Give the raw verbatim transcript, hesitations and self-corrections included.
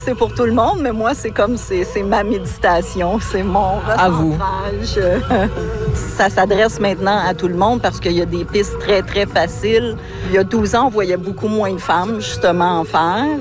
C'est pour tout le monde, mais moi, c'est comme, c'est, c'est ma méditation, c'est mon recentrage. Ça s'adresse maintenant à tout le monde parce qu'il y a des pistes très, très faciles. Il y a douze ans, on voyait beaucoup moins de femmes, justement, en faire.